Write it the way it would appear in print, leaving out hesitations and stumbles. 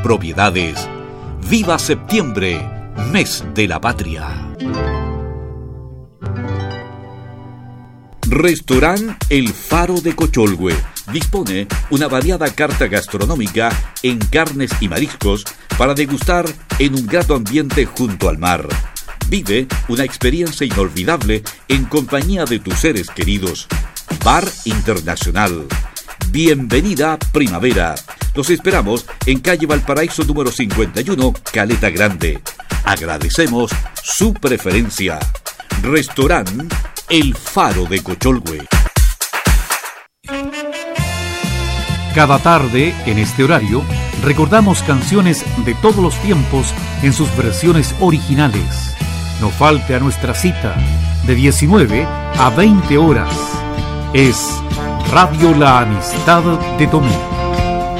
propiedades. ¡Viva septiembre, mes de la patria! Restaurant El Faro de Cocholhue dispone una variada carta gastronómica en carnes y mariscos para degustar en un grato ambiente junto al mar. Vive una experiencia inolvidable en compañía de tus seres queridos. Bar Internacional. Bienvenida primavera. Los esperamos en calle Valparaíso número 51, Caleta Grande. Agradecemos su preferencia. Restaurant El Faro de Cocholhue. Cada tarde, en este horario, recordamos canciones de todos los tiempos en sus versiones originales. No falte a nuestra cita, de 19 a 20 horas. Es Radio La Amistad de Tomé.